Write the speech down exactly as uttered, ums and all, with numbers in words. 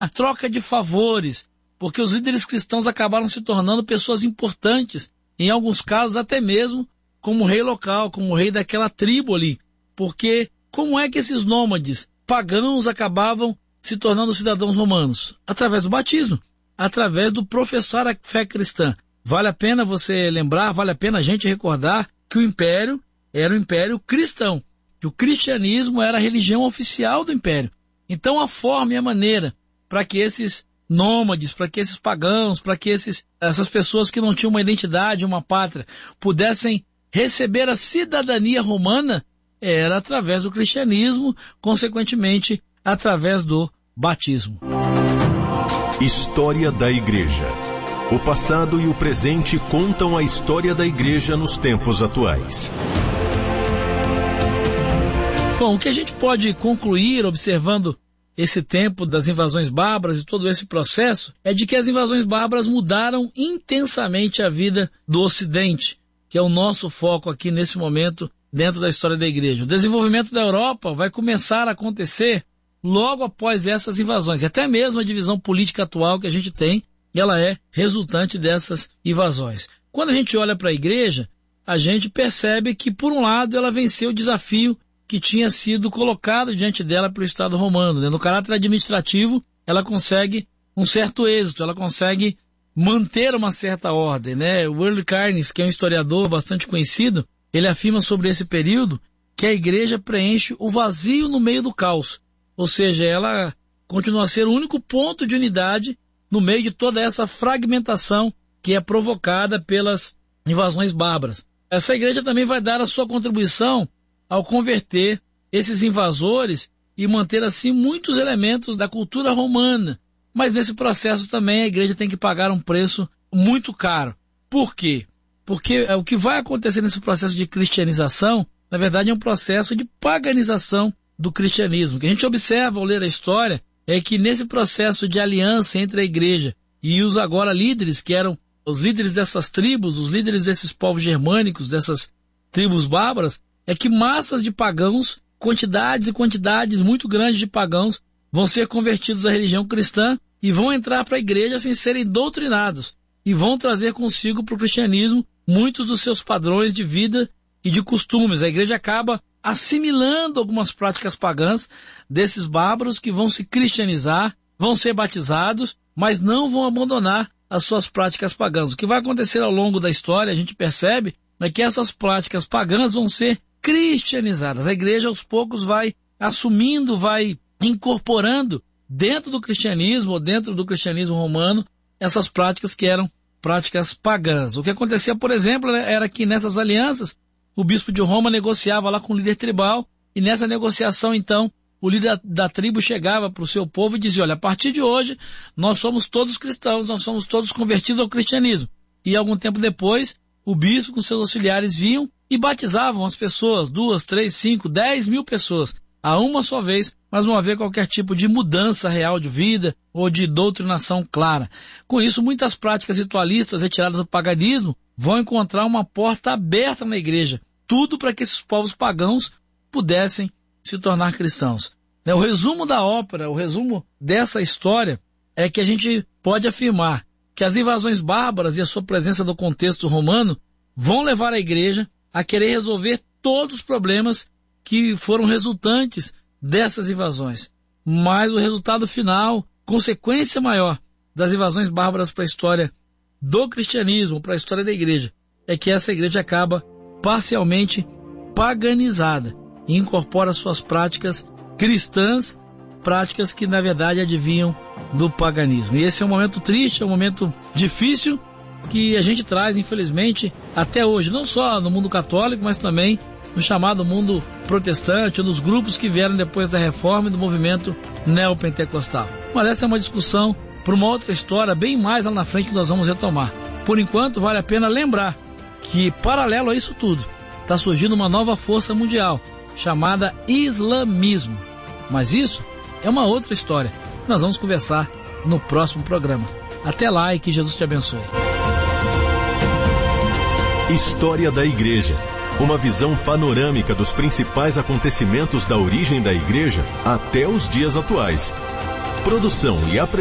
a troca de favores, porque os líderes cristãos acabaram se tornando pessoas importantes, em alguns casos até mesmo como rei local, como rei daquela tribo ali. Porque como é que esses nômades pagãos acabavam se tornando cidadãos romanos? Através do batismo, através do professar a fé cristã. Vale a pena você lembrar, vale a pena a gente recordar que o império era um império cristão, que o cristianismo era a religião oficial do império. Então a forma e a maneira para que esses nômades, para que esses pagãos, para que esses, essas pessoas que não tinham uma identidade, uma pátria, pudessem receber a cidadania romana, era através do cristianismo, consequentemente, através do batismo. História da Igreja. O passado e o presente contam a história da Igreja nos tempos atuais. Bom, o que a gente pode concluir observando esse tempo das invasões bárbaras e todo esse processo é de que as invasões bárbaras mudaram intensamente a vida do Ocidente, que é o nosso foco aqui nesse momento dentro da história da Igreja. O desenvolvimento da Europa vai começar a acontecer logo após essas invasões. E até mesmo a divisão política atual que a gente tem, ela é resultante dessas invasões. Quando a gente olha para a Igreja, a gente percebe que, por um lado, ela venceu o desafio que tinha sido colocado diante dela pelo Estado romano, né? No caráter administrativo, ela consegue um certo êxito, ela consegue manter uma certa ordem, né? O Earl Cairns, que é um historiador bastante conhecido, ele afirma sobre esse período que a Igreja preenche o vazio no meio do caos, ou seja, ela continua a ser o único ponto de unidade no meio de toda essa fragmentação que é provocada pelas invasões bárbaras. Essa Igreja também vai dar a sua contribuição ao converter esses invasores e manter assim muitos elementos da cultura romana. Mas nesse processo também a Igreja tem que pagar um preço muito caro. Por quê? Porque o que vai acontecer nesse processo de cristianização, na verdade, é um processo de paganização do cristianismo. O que a gente observa ao ler a história é que nesse processo de aliança entre a Igreja e os agora líderes, que eram os líderes dessas tribos, os líderes desses povos germânicos, dessas tribos bárbaras, é que massas de pagãos, quantidades e quantidades muito grandes de pagãos, vão ser convertidos à religião cristã e vão entrar para a Igreja sem serem doutrinados e vão trazer consigo para o cristianismo muitos dos seus padrões de vida e de costumes. A Igreja acaba assimilando algumas práticas pagãs desses bárbaros que vão se cristianizar, vão ser batizados, mas não vão abandonar as suas práticas pagãs. O que vai acontecer ao longo da história, a gente percebe, é que essas práticas pagãs vão ser cristianizadas. A Igreja aos poucos vai assumindo, vai incorporando dentro do cristianismo, ou dentro do cristianismo romano, essas práticas que eram práticas pagãs. O que acontecia, por exemplo, era que nessas alianças, o bispo de Roma negociava lá com o líder tribal, e nessa negociação, então, o líder da tribo chegava para o seu povo e dizia, olha, a partir de hoje, nós somos todos cristãos, nós somos todos convertidos ao cristianismo. E algum tempo depois, o bispo com seus auxiliares vinham e batizavam as pessoas, duas, três, cinco, dez mil pessoas, a uma só vez, mas não havia qualquer tipo de mudança real de vida ou de doutrinação clara. Com isso, muitas práticas ritualistas retiradas do paganismo vão encontrar uma porta aberta na Igreja, tudo para que esses povos pagãos pudessem se tornar cristãos. O resumo da ópera, o resumo dessa história é que a gente pode afirmar que as invasões bárbaras e a sua presença no contexto romano vão levar a Igreja a querer resolver todos os problemas que foram resultantes dessas invasões. Mas o resultado final, consequência maior das invasões bárbaras para a história do cristianismo, para a história da Igreja, é que essa Igreja acaba parcialmente paganizada e incorpora suas práticas cristãs, práticas que na verdade advinham do paganismo. E esse é um momento triste, é um momento difícil que a gente traz, infelizmente, até hoje, não só no mundo católico, mas também no chamado mundo protestante, ou nos grupos que vieram depois da reforma e do movimento neopentecostal. Mas essa é uma discussão para uma outra história, bem mais lá na frente, que nós vamos retomar. Por enquanto, vale a pena lembrar que, paralelo a isso tudo, está surgindo uma nova força mundial, chamada islamismo. Mas isso é uma outra história. Nós vamos conversar no próximo programa. Até lá e que Jesus te abençoe. História da Igreja. Uma visão panorâmica dos principais acontecimentos da origem da Igreja até os dias atuais. Produção e apresentação.